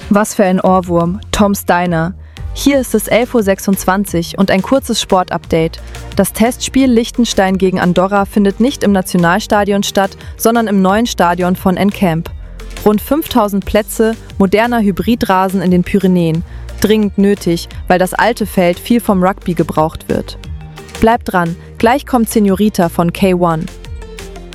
Was für ein Ohrwurm, Tom's Diner. Hier ist es 11:26 Uhr und ein kurzes Sportupdate. Das Testspiel Liechtenstein gegen Andorra findet nicht im Nationalstadion statt, sondern im neuen Stadion von Encamp. Rund 5000 Plätze, moderner Hybridrasen in den Pyrenäen. Dringend nötig, weil das alte Feld viel vom Rugby gebraucht wird. Bleibt dran, gleich kommt Senorita von K1.